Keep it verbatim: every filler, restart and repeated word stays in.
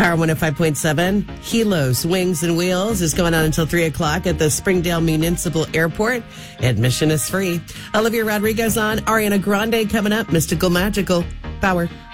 Power one oh five point seven, Helos Wings and Wheels is going on until three o'clock at the Springdale Municipal Airport. Admission is free. Olivia Rodrigo's on. Ariana Grande coming up. Mystical Magical. Power.